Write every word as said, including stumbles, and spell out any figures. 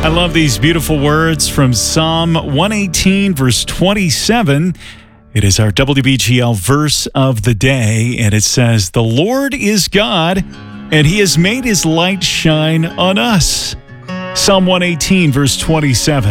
I love these beautiful words from Psalm one eighteen, verse twenty-seven. It is our W B G L verse of the day, and it says, "The Lord is God, and he has made his light shine on us." Psalm one eighteen, verse twenty-seven.